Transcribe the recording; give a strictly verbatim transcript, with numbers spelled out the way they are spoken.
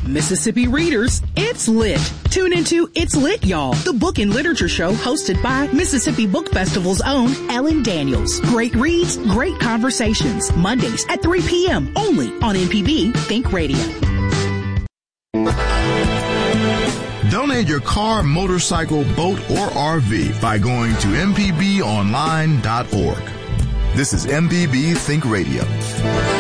Mississippi readers, it's lit. Tune into It's Lit, Y'all, the book and literature show hosted by Mississippi Book Festival's own Ellen Daniels. Great reads, great conversations. Mondays at three p.m. only on M P B Think Radio. Donate your car, motorcycle, boat, or R V by going to m p b online dot org. This is M P B Think Radio.